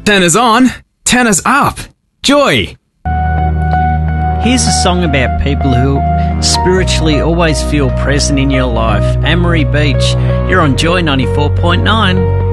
Tenors on, tenors up. Joy. Here's a song about people who spiritually always feel present in your life. Anne-Marie Beach, you're on Joy 94.9.